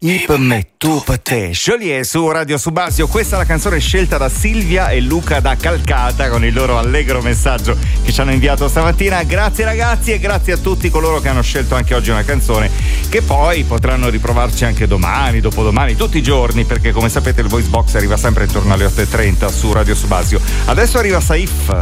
Io per me, tu per te. Joliet su Radio Subasio. Questa è la canzone scelta da Silvia e Luca da Calcata con il loro allegro messaggio che ci hanno inviato stamattina. Grazie ragazzi e grazie a tutti coloro che hanno scelto anche oggi una canzone che poi potranno riprovarci anche domani, dopodomani, tutti i giorni, perché come sapete il Voice Box arriva sempre intorno alle 8:30 su Radio Subasio. Adesso arriva Saif.